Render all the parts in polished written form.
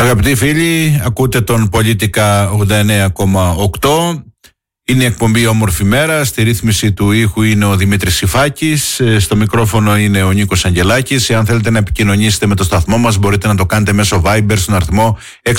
Αγαπητοί φίλοι, ακούτε τον Πολίτικα 89,8. Είναι η εκπομπή Όμορφη Μέρα. Στη ρύθμιση του ήχου είναι ο Δημήτρης Σιφάκης. Στο μικρόφωνο είναι ο Νίκος Αγγελάκης. Εάν θέλετε να επικοινωνήσετε με το σταθμό μας, μπορείτε να το κάνετε μέσω Viber στον αριθμό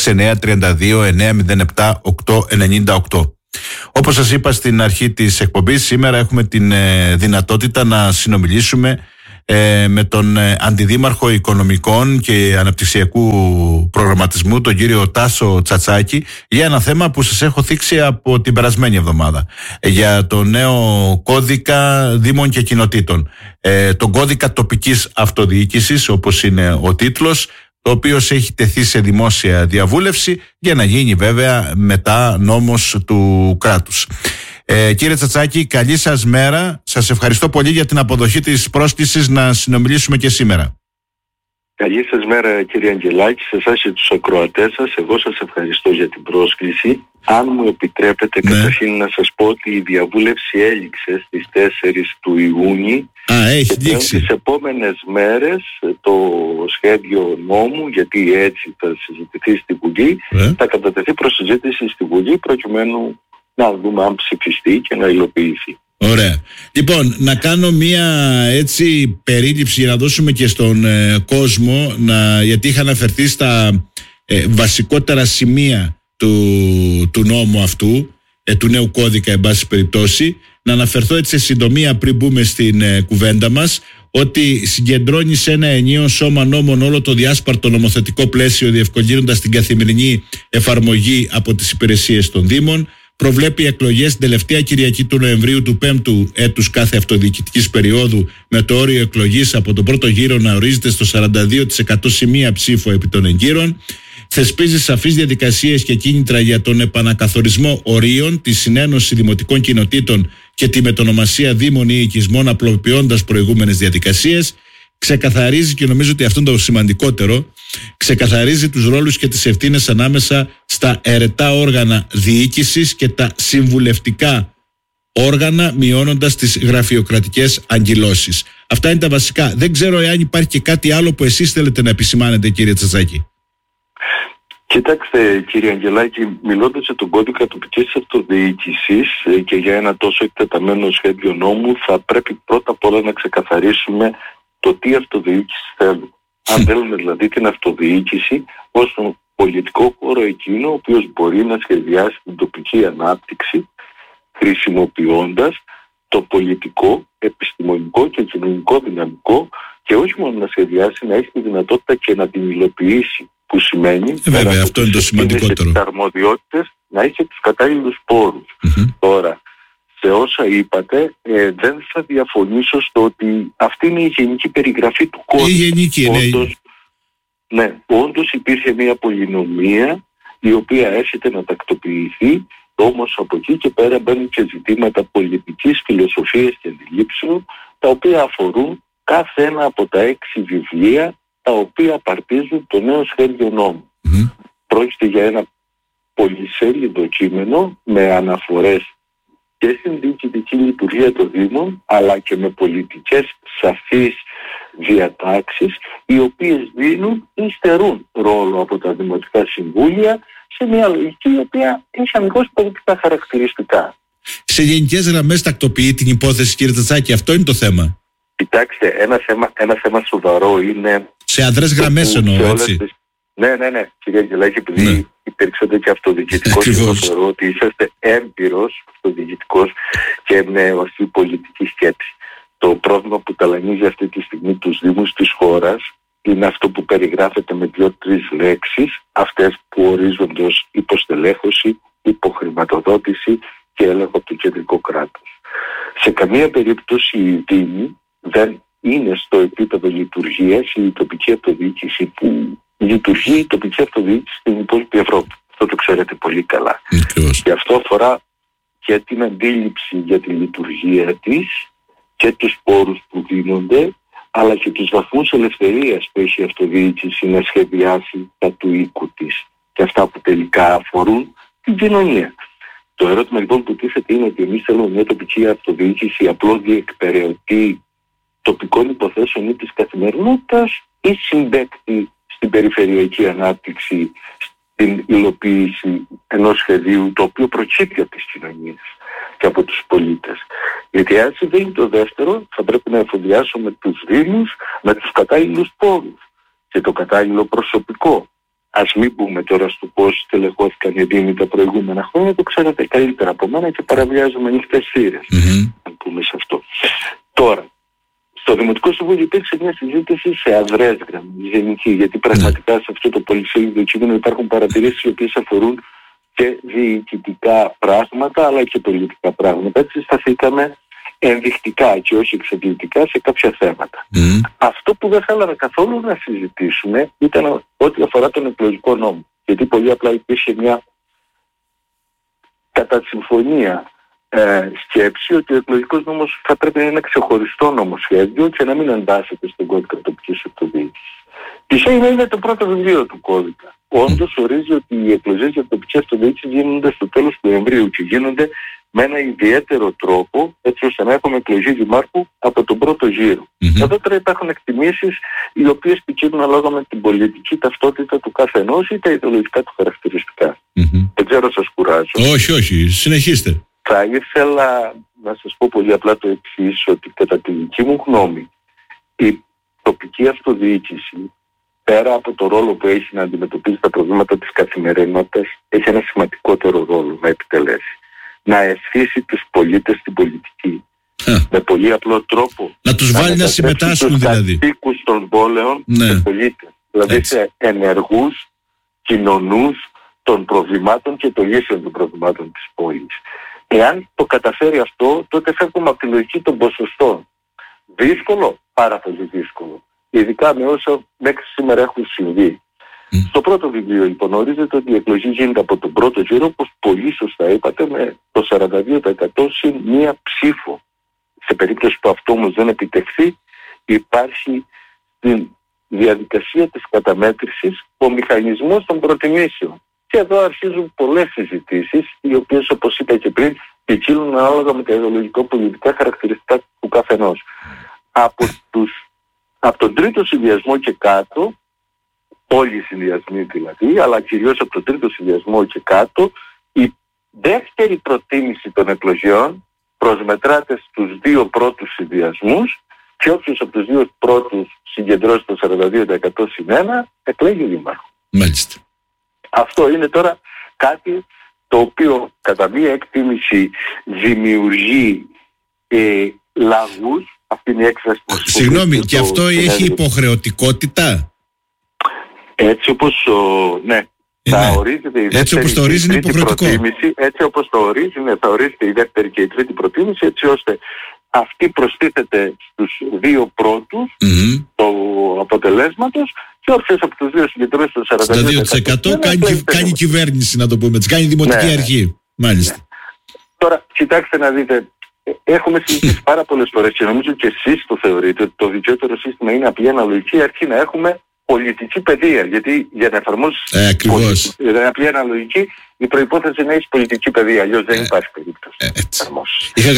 6932-907-898. Όπως σας είπα στην αρχή της εκπομπής, σήμερα έχουμε την δυνατότητα να συνομιλήσουμε με τον Αντιδήμαρχο Οικονομικών και Αναπτυξιακού Προγραμματισμού, τον κύριο Τάσο Τσατσάκη, για ένα θέμα που σας έχω θίξει από την περασμένη εβδομάδα, για το νέο κώδικα Δήμων και Κοινοτήτων, τον κώδικα τοπικής αυτοδιοίκησης, όπως είναι ο τίτλος, το οποίο έχει τεθεί σε δημόσια διαβούλευση για να γίνει βέβαια μετά νόμος του κράτους. Κύριε Τσατσάκη, καλή σας μέρα. Σας ευχαριστώ πολύ για την αποδοχή της πρόσκλησης να συνομιλήσουμε και σήμερα. Καλή σας μέρα, κύριε Αγγελάκη, σε εσάς και τους ακροατές σας. Εγώ σας ευχαριστώ για την πρόσκληση. Αν μου επιτρέπετε, καταρχήν να σας πω ότι η διαβούλευση έληξε στις 4 του Ιούνιου. Έχει λήξει. Τις επόμενες μέρες το σχέδιο νόμου, γιατί έτσι θα συζητηθεί στη Βουλή, θα κατατεθεί προς συζήτηση στη Βουλή, προκειμένου να δούμε αν ψηφιστεί και να υλοποιηθεί. Ωραία. Λοιπόν, να κάνω μία έτσι περίληψη για να δώσουμε και στον κόσμο, γιατί είχα αναφερθεί στα βασικότερα σημεία του νόμου αυτού, του νέου κώδικα, εν πάση περιπτώσει. Να αναφερθώ έτσι σε συντομία πριν μπούμε στην κουβέντα μας, ότι συγκεντρώνει σε ένα ενιαίο σώμα νόμων όλο το διάσπαρτο νομοθετικό πλαίσιο, διευκολύνοντας την καθημερινή εφαρμογή από τις υπηρεσίες των Δήμων. Προβλέπει εκλογές την τελευταία Κυριακή του Νοεμβρίου του 5ου έτους κάθε αυτοδιοικητικής περίοδου, με το όριο εκλογής από τον πρώτο γύρο να ορίζεται στο 42% σημεία ψήφο επί των εγκύρων. Θεσπίζει σαφείς διαδικασίες και κίνητρα για τον επανακαθορισμό ορίων, τη συνένωση δημοτικών κοινοτήτων και τη μετονομασία δήμων ή οικισμών, απλοποιώντας προηγούμενες διαδικασίες. Ξεκαθαρίζει, και νομίζω ότι αυτό είναι το σημαντικότερο, ξεκαθαρίζει τους ρόλους και τις ευθύνες ανάμεσα στα αιρετά όργανα διοίκησης και τα συμβουλευτικά όργανα, μειώνοντας τις γραφειοκρατικές αγκυλώσεις. Αυτά είναι τα βασικά. Δεν ξέρω εάν υπάρχει και κάτι άλλο που εσείς θέλετε να επισημάνετε, κύριε Τσατσάκη. Κοιτάξτε, κύριε Αγγελάκη, μιλώντας για τον κώδικα τοπικής αυτοδιοίκησης και για ένα τόσο εκτεταμένο σχέδιο νόμου, θα πρέπει πρώτα απ' όλα να ξεκαθαρίσουμε το τι αυτοδιοίκηση θέλουμε. Αν θέλουμε δηλαδή την αυτοδιοίκηση ως τον πολιτικό χώρο εκείνο ο οποίος μπορεί να σχεδιάσει την τοπική ανάπτυξη χρησιμοποιώντας το πολιτικό, επιστημονικό και κοινωνικό δυναμικό, και όχι μόνο να σχεδιάσει, να έχει τη δυνατότητα και να την υλοποιήσει, που σημαίνει βέβαια, αυτό είναι το σημαντικότερο, τις αρμοδιότητες, να έχει τους κατάλληλους πόρους. Τώρα, σε όσα είπατε, δεν θα διαφωνήσω στο ότι αυτή είναι η γενική περιγραφή του κώδικα. Η γενική, όντως υπήρχε μια πολυνομία η οποία έρχεται να τακτοποιηθεί, όμως από εκεί και πέρα μπαίνουν και ζητήματα πολιτικής φιλοσοφίας και αντιλήψεων, τα οποία αφορούν κάθε ένα από τα 6 βιβλία τα οποία απαρτίζουν το νέο σχέδιο νόμου. Πρόκειται για ένα πολυσέλιδο κείμενο με αναφορές και στην διοικητική λειτουργία των Δήμων, αλλά και με πολιτικές σαφείς διατάξεις, οι οποίες δίνουν ή στερούν ρόλο από τα Δημοτικά Συμβούλια σε μια λογική η οποία έχει αμυγός πολιτικά χαρακτηριστικά. Σε γενικές γραμμές τακτοποιεί την υπόθεση, κύριε Τσατσάκη, αυτό είναι το θέμα. Κοιτάξτε, ένα θέμα σοβαρό είναι... Σε αδρές γραμμές εννοώ, έτσι. Ναι, κύριε Αγγελάκη, επειδή υπήρξατε και αυτοδιοικητικός, και θεωρώ ότι είσαστε έμπειρος αυτοδιοικητικός και με ορθή πολιτική σκέψη. Το πρόβλημα που ταλανίζει αυτή τη στιγμή τους Δήμους της χώρας είναι αυτό που περιγράφεται με 2-3 λέξεις, αυτές που ορίζονται ως υποστελέχωση, υποχρηματοδότηση και έλεγχο από το κεντρικό κράτος. Σε καμία περίπτωση οι Δήμοι δεν είναι στο επίπεδο λειτουργίας η τοπική αυτοδιοίκηση που λειτουργεί η τοπική αυτοδιοίκηση στην υπόλοιπη Ευρώπη. Αυτό το ξέρετε πολύ καλά. Και αυτό αφορά και την αντίληψη για τη λειτουργία της και τους πόρους που δίνονται, αλλά και τους βαθμούς ελευθερίας που έχει η αυτοδιοίκηση να σχεδιάσει τα του οίκου της και αυτά που τελικά αφορούν την κοινωνία. Το ερώτημα λοιπόν που τίθεται είναι ότι εμείς θέλουμε μια τοπική αυτοδιοίκηση απλώς διεκπεραιωτή τοπικών υποθέσεων ή της καθημερινότητας, ή συμπαίκτη στην περιφερειακή ανάπτυξη, την υλοποίηση ενός σχεδίου το οποίο προκύπτει από τις κοινωνίες και από τους πολίτες. Γιατί αν συμβαίνει το δεύτερο, θα πρέπει να εφοδιάσουμε τους Δήμους με τους κατάλληλους πόρους και το κατάλληλο προσωπικό. Ας μην πούμε τώρα στο πώς τελεχώθηκαν οι Δήμοι τα προηγούμενα χρόνια, το ξέρετε καλύτερα από μένα και παραβιάζουμε ανοιχτές θύρες, αν πούμε σε αυτό. Τώρα, στο Δημοτικό Συμβούλιο υπήρξε μια συζήτηση σε αδρές γραμμές, γενική, γιατί πραγματικά σε αυτό το πολυσέλιδο κείμενο υπάρχουν παρατηρήσεις οι οποίες αφορούν και διοικητικά πράγματα αλλά και πολιτικά πράγματα. Έτσι σταθήκαμε ενδεικτικά και όχι εξαντλητικά σε κάποια θέματα. Αυτό που δεν θέλαμε καθόλου να συζητήσουμε ήταν ό,τι αφορά τον εκλογικό νόμο. Γιατί πολύ απλά υπήρχε μια κατά συμφωνία σκέψη ότι ο εκλογικός νόμος θα πρέπει να είναι ξεχωριστό νομοσχέδιο και να μην εντάσσεται στον κώδικα τοπικής αυτοδιοίκησης. Τυχαία είναι το πρώτο βιβλίο του κώδικα. Όντως ορίζει ότι οι εκλογές για τοπική αυτοδιοίκηση γίνονται στο τέλος του Νοεμβρίου και γίνονται με ένα ιδιαίτερο τρόπο, έτσι ώστε να έχουμε εκλογή δημάρχου από τον πρώτο γύρο. Εδώ τώρα υπάρχουν εκτιμήσεις οι οποίες ποικίλουν ανάλογα με την πολιτική ταυτότητα του καθενός ή τα ιδεολογικά του χαρακτηριστικά. Δεν ξέρω, σας κουράζω. Όχι, συνεχίστε. Θα ήθελα να σας πω πολύ απλά το εξής, ότι κατά τη δική μου γνώμη η τοπική αυτοδιοίκηση, πέρα από το ρόλο που έχει να αντιμετωπίζει τα προβλήματα της καθημερινότητας, έχει ένα σημαντικότερο ρόλο να επιτελέσει. Να αισθήσει τους πολίτες στην πολιτική. Με πολύ απλό τρόπο. Να τους βάλει να συμμετάσχουν δηλαδή. Τους κατοίκους των πόλεων σε πολίτες. Δηλαδή σε ενεργούς κοινωνούς των προβλημάτων και των λύσεων των προβλημάτων της πόλης. Εάν το καταφέρει αυτό, τότε φεύγουμε από τη λογική των ποσοστών. Δύσκολο, πάρα πολύ δύσκολο. Ειδικά με όσα μέχρι σήμερα έχουν συμβεί. Στο πρώτο βιβλίο λοιπόν ορίζεται ότι η εκλογή γίνεται από τον πρώτο γύρο, όπως πολύ σωστά είπατε, με το 42% συν μία ψήφο. Σε περίπτωση που αυτό όμως δεν επιτευχθεί, υπάρχει στην διαδικασία της καταμέτρησης ο μηχανισμός των προτιμήσεων. Και εδώ αρχίζουν πολλές συζητήσεις, οι οποίες, όπως είπα και πριν, ποικίλουν ανάλογα με τα ιδεολογικό-πολιτικά χαρακτηριστικά του καθενός. Από τον τρίτο συνδυασμό και κάτω, όλοι οι συνδυασμοί δηλαδή, αλλά κυρίως από τον τρίτο συνδυασμό και κάτω, η δεύτερη προτίμηση των εκλογιών προσμετράται στους δύο πρώτους συνδυασμούς και όποιος από τους δύο πρώτους συγκεντρώσει το 42% συν 1, εκλέγει δήμαρχο. Μάλιστα. Αυτό είναι τώρα κάτι το οποίο κατά μία εκτίμηση δημιουργεί λαγούς. Αυτή είναι η έκφραση που... Συγγνώμη, και αυτό έχει υποχρεωτικότητα? Έτσι όπως ναι. Θα ορίζεται η έτσι όπως το ορίζει είναι υποχρεωτικό. Έτσι όπως το ορίζει, θα ορίζεται η δεύτερη και η τρίτη προτίμηση, έτσι ώστε αυτή προστίθεται στους δύο πρώτους του αποτελέσματος και όποιος από τους δύο συγκεντρώσει το 42% κάνει κυβέρνηση, να το πούμε έτσι, κάνει δημοτική αρχή. Μάλιστα. Τώρα, κοιτάξτε να δείτε, έχουμε συζητήσει πάρα πολλές φορές και νομίζω και εσείς το θεωρείτε ότι το δικαιότερο σύστημα είναι απλή αναλογική, αρκεί να έχουμε πολιτική παιδεία. Γιατί για να εφαρμόσεις απλή αναλογική, η προϋπόθεση να έχεις πολιτική παιδεία. Αλλιώς δεν υπάρχει περίπτωση να εφαρμόσεις. Είχα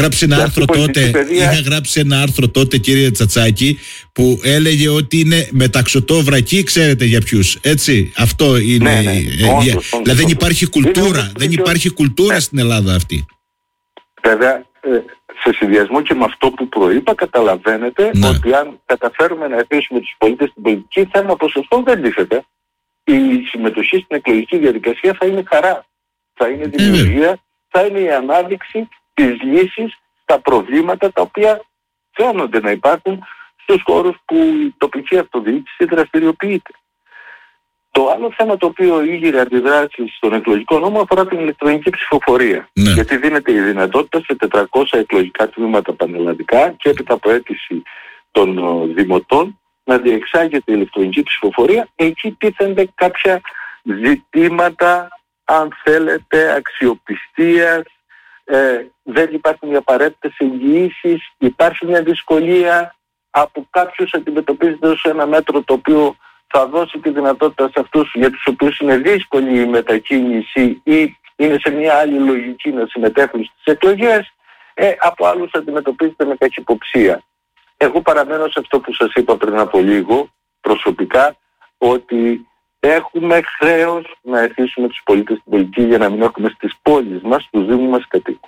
γράψει ένα άρθρο τότε, κύριε Τσατσάκη, που έλεγε ότι είναι μεταξωτόβρακοι, ξέρετε για ποιους. Έτσι. Αυτό είναι. Δηλαδή δεν υπάρχει κουλτούρα. Δεν υπάρχει κουλτούρα στην Ελλάδα αυτή. Βέβαια, σε συνδυασμό και με αυτό που προείπα, καταλαβαίνετε ότι αν καταφέρουμε να επίσουμε τους πολίτες στην πολιτική, θέμα ποσοστό δεν τίθεται. Η συμμετοχή στην εκλογική διαδικασία θα είναι χαρά, θα είναι δημιουργία, θα είναι η ανάδειξη της λύσης στα προβλήματα τα οποία φαίνονται να υπάρχουν στους χώρους που η τοπική αυτοδιοίκηση δραστηριοποιείται. Το άλλο θέμα το οποίο ήγηρε αντιδράσεις στον εκλογικό νόμο αφορά την ηλεκτρονική ψηφοφορία. Γιατί δίνεται η δυνατότητα σε 400 εκλογικά τμήματα πανελλαδικά και έπειτα από αίτηση των δημοτών να διεξάγεται η ηλεκτρονική ψηφοφορία. Εκεί τίθενται κάποια ζητήματα, αν θέλετε, αξιοπιστίας, δεν υπάρχουν οι απαραίτητες εγγυήσεις, υπάρχει μια δυσκολία από κάποιους αντιμετωπίζεται ως ένα μέτρο το οποίο θα δώσει τη δυνατότητα σε αυτούς για τους οποίους είναι δύσκολη η μετακίνηση ή είναι σε μια άλλη λογική να συμμετέχουν στις εκλογές, από άλλους αντιμετωπίζεται με καχυποψία. Εγώ παραμένω σε αυτό που σας είπα πριν από λίγο προσωπικά, ότι έχουμε χρέος να αφήσουμε τους πολίτες στην πολιτική για να μην έχουμε στις πόλεις μας, στους δήμους μας κατοίκους.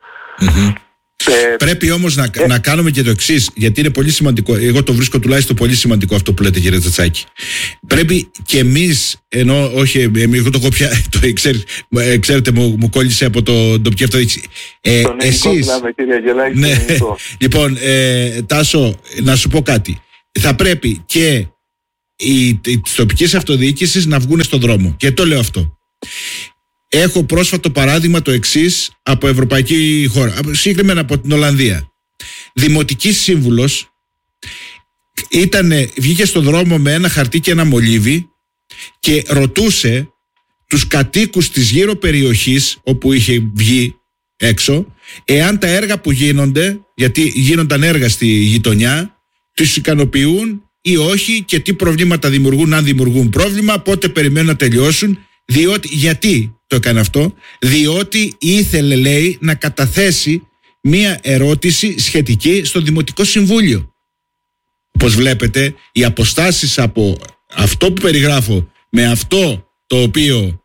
Πρέπει όμως να κάνουμε και το εξής, γιατί είναι πολύ σημαντικό. Εγώ το βρίσκω τουλάχιστον πολύ σημαντικό αυτό που λέτε, κύριε Τσατσάκη. Πρέπει και εμείς, ενώ όχι, εγώ το έχω πια, ξέρετε, μου κόλλησε από το τοπική αυτοδιοίκηση. Εσείς. Κύριε Αγγελάκη, ναι, λοιπόν, Τάσο, να σου πω κάτι. Θα πρέπει και οι τοπικές αυτοδιοίκησεις να βγουν στον δρόμο. Και το λέω αυτό. Έχω πρόσφατο παράδειγμα το εξής από ευρωπαϊκή χώρα, συγκεκριμένα από την Ολλανδία. Δημοτικής σύμβουλος βγήκε στον δρόμο με ένα χαρτί και ένα μολύβι και ρωτούσε τους κατοίκους της γύρω περιοχής όπου είχε βγει έξω, εάν τα έργα που γίνονται, γιατί γίνονταν έργα στη γειτονιά, τους ικανοποιούν ή όχι και τι προβλήματα δημιουργούν, αν δημιουργούν πρόβλημα, πότε περιμένουν να τελειώσουν. Γιατί το έκανε αυτό? Διότι ήθελε, λέει, να καταθέσει μία ερώτηση σχετική στο Δημοτικό Συμβούλιο. Όπως βλέπετε, οι αποστάσεις από αυτό που περιγράφω με αυτό το οποίο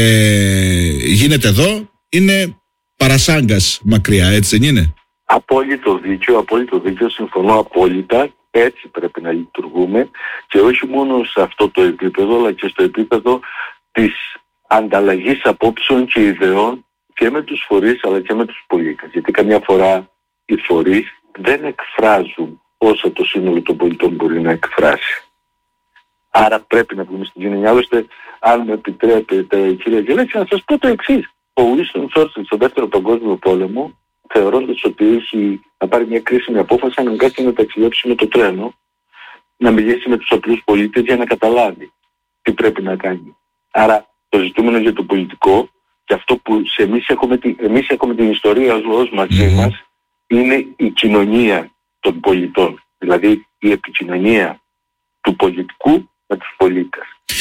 γίνεται εδώ είναι παρασάγκας μακριά, έτσι δεν είναι? Απόλυτο δίκιο, συμφωνώ απόλυτα. Έτσι πρέπει να λειτουργούμε και όχι μόνο σε αυτό το επίπεδο, αλλά και στο επίπεδο της ανταλλαγής απόψεων και ιδεών και με τους φορείς αλλά και με τους πολίτες. Γιατί καμιά φορά οι φορείς δεν εκφράζουν όσο το σύνολο των πολιτών μπορεί να εκφράσει. Άρα πρέπει να βγούμε στην κοινωνία. Άλλωστε, αν με επιτρέπετε, κύριε Αγγελάκη, να σας πω το εξής. Ο Winston Churchill στον Δεύτερο Παγκόσμιο Πόλεμο, θεωρώντας ότι έχει να πάρει μια κρίσιμη απόφαση, αναγκάστηκε να ταξιδέψει με το τρένο, να μιλήσει με τους απλούς πολίτες για να καταλάβει τι πρέπει να κάνει. Άρα το ζητούμενο για το πολιτικό και αυτό που εμείς έχουμε την ιστορία ως λαός μαζί μας είναι η κοινωνία των πολιτών. Δηλαδή η επικοινωνία του πολιτικού με τους πολίτες.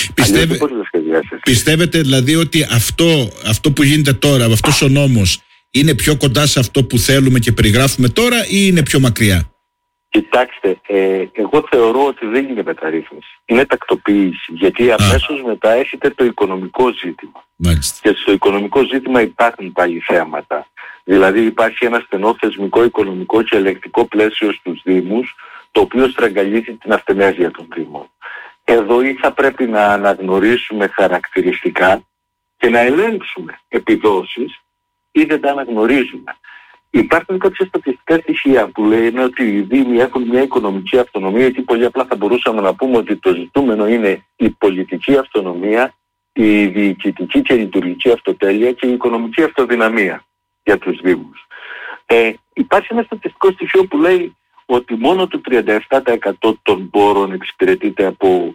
Πιστεύετε δηλαδή ότι αυτό που γίνεται τώρα, αυτός ο νόμος, είναι πιο κοντά σε αυτό που θέλουμε και περιγράφουμε τώρα ή είναι πιο μακριά? Κοιτάξτε, εγώ θεωρώ ότι δεν είναι μεταρρύθμιση. Είναι τακτοποίηση. Γιατί αμέσως μετά έχετε το οικονομικό ζήτημα. Μάλιστα. Και στο οικονομικό ζήτημα υπάρχουν πάλι θέματα. Δηλαδή υπάρχει ένα στενό θεσμικό, οικονομικό και ελεκτικό πλαίσιο στους Δήμους, το οποίο στραγγαλίζει την αυτενέργεια των Δήμων. Εδώ ή θα πρέπει να αναγνωρίσουμε χαρακτηριστικά και να ελέγξουμε επιδόσεις ή δεν τα αναγνωρίζουμε. Υπάρχουν κάποια στατιστικά στοιχεία που λένε ότι οι Δήμοι έχουν μια οικονομική αυτονομία, γιατί πολύ απλά θα μπορούσαμε να πούμε ότι το ζητούμενο είναι η πολιτική αυτονομία, η διοικητική και λειτουργική αυτοτέλεια και η οικονομική αυτοδυναμία για τους Δήμους. Υπάρχει ένα στατιστικό στοιχείο που λέει ότι μόνο το 37% των πόρων εξυπηρετείται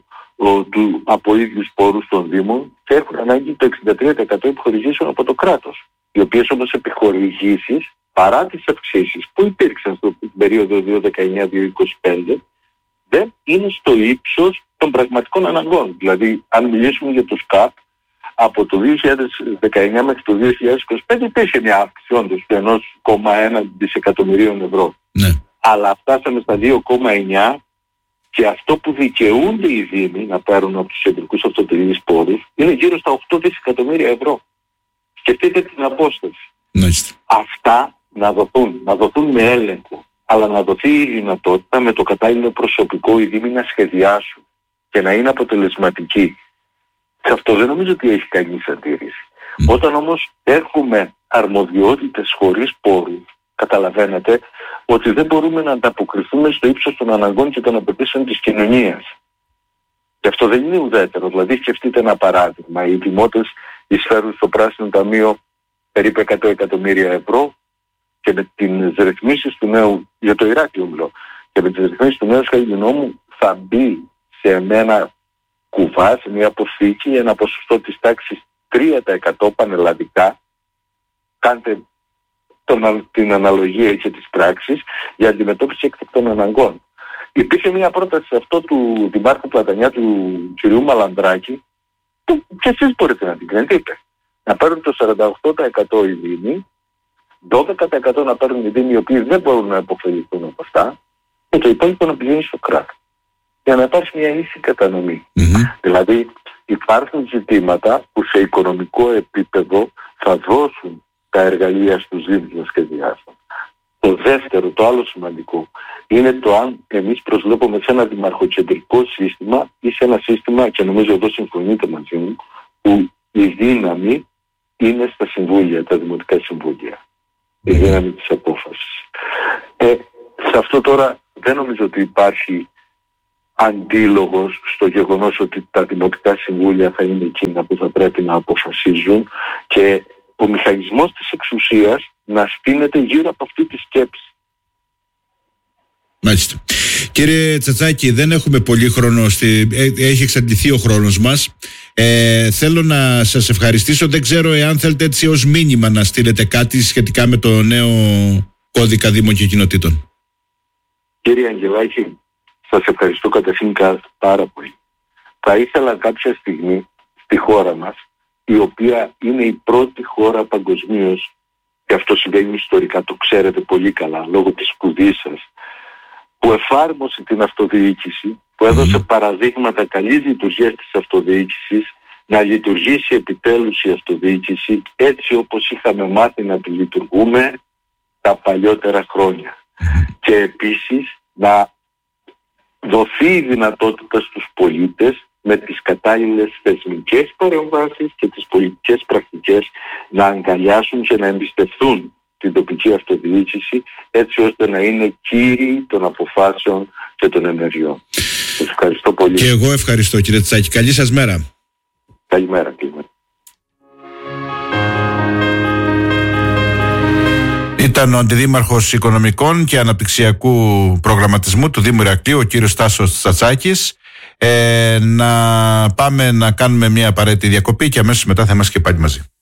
από ίδιους πόρους των Δήμων και έχουν ανάγκη το 63% επιχορηγήσεων από το κράτος. Οι οποίες όμως επιχορηγήσεις, παρά τις αυξήσεις που υπήρξαν στην περίοδο 2019-2025, δεν είναι στο ύψος των πραγματικών αναγκών. Δηλαδή, αν μιλήσουμε για το ΣΚΑΠ, από το 2019 μέχρι το 2025 υπήρχε μια αύξηση όντως του 1,1 δισεκατομμυρίων ευρώ. Ναι. Αλλά φτάσαμε στα 2,9 και αυτό που δικαιούνται οι Δήμοι να πάρουν από τους κεντρικούς αυτοτελείς πόρους είναι γύρω στα 8 δισεκατομμύρια ευρώ. Σκεφτείτε την απόσταση. Μάλιστα. Αυτά να δοθούν με έλεγχο, αλλά να δοθεί η δυνατότητα με το κατάλληλο προσωπικό οι Δήμοι να σχεδιάσουν και να είναι αποτελεσματικοί. Σε αυτό δεν νομίζω ότι έχει κανείς αντίρρηση. Όταν όμως έχουμε αρμοδιότητες χωρίς πόρους, καταλαβαίνετε ότι δεν μπορούμε να ανταποκριθούμε στο ύψος των αναγκών και των απαιτήσεων της κοινωνίας. Και αυτό δεν είναι ουδέτερο. Δηλαδή σκεφτείτε ένα παράδειγμα. Οι δημότες εισφέρουν στο Πράσινο Ταμείο περίπου 100 εκατομμύρια ευρώ και με τις ρυθμίσεις του νέου, για το Ηράκλειο μιλώ, και με τις ρυθμίσεις του νέου σχέδιου νόμου θα μπει σε ένα κουβά, σε μια αποθήκη, ένα ποσοστό της τάξης 3% πανελλαδικά. Κάντε την αναλογία και της πράξης για αντιμετώπιση έκτακτων αναγκών. Υπήρχε μια πρόταση σε αυτό του Δημάρχου Πλατανιά, του κυρίου Μαλανδράκη, που και εσείς μπορείτε να την κρίνετε, είπε. Να παίρνουν το 48% οι Δήμοι, 12% να παίρνουν οι Δήμοι οι οποίοι δεν μπορούν να υποφεληθούν από αυτά και το υπόλοιπο να πηγαίνει στο κράτος. Για να υπάρχει μια ίση κατανομή. Δηλαδή υπάρχουν ζητήματα που σε οικονομικό επίπεδο θα δώσουν τα εργαλεία στους Δήμους να σχεδιάσουν. Το δεύτερο, το άλλο σημαντικό, είναι το αν εμείς προσβλέπουμε σε ένα δημαρχοκεντρικό σύστημα ή σε ένα σύστημα, και νομίζω εδώ συμφωνείτε μαζί μου, που η δύναμη είναι στα συμβούλια, τα δημοτικά συμβούλια. Η δύναμη της απόφασης. Σε αυτό τώρα δεν νομίζω ότι υπάρχει αντίλογος στο γεγονός ότι τα δημοτικά συμβούλια θα είναι εκείνα που θα πρέπει να αποφασίζουν και ο μηχανισμός της εξουσίας να στείνεται γύρω από αυτή τη σκέψη. Μάλιστα. Κύριε Τσατσάκη, δεν έχουμε πολύ χρόνο, έχει εξαντληθεί ο χρόνος μας. Θέλω να σας ευχαριστήσω. Δεν ξέρω εάν θέλετε έτσι ως μήνυμα να στείλετε κάτι σχετικά με το νέο κώδικα Δήμων και Κοινοτήτων. Κύριε Αγγελάκη, σας ευχαριστώ καταρχήν πάρα πολύ. Θα ήθελα κάποια στιγμή στη χώρα μας, η οποία είναι η πρώτη χώρα παγκοσμίως, και αυτό συμβαίνει ιστορικά, το ξέρετε πολύ καλά, λόγω της σπουδής σας, που εφάρμοσε την αυτοδιοίκηση, που έδωσε παραδείγματα καλής λειτουργίας της αυτοδιοίκησης, να λειτουργήσει επιτέλους η αυτοδιοίκηση έτσι όπως είχαμε μάθει να τη λειτουργούμε τα παλιότερα χρόνια. Και επίσης να δοθεί η δυνατότητα στους πολίτες με τις κατάλληλες θεσμικές παρεμβάσεις και τις πολιτικές πρακτικές να αγκαλιάσουν και να εμπιστευτούν την τοπική αυτοδιοίκηση έτσι ώστε να είναι κύριοι των αποφάσεων και των ενεργειών. Σας ευχαριστώ πολύ. Και εγώ ευχαριστώ, κύριε Τσάκη. Καλή σας μέρα. Καλημέρα, κύριε. Ήταν ο Αντιδήμαρχος Οικονομικών και Αναπτυξιακού Προγραμματισμού του Δήμου Ηρακλείου, ο κύριος Τάσος Τσατσάκης. Να πάμε να κάνουμε μια απαραίτητη διακοπή και αμέσως μετά θα είμαστε και πάλι μαζί.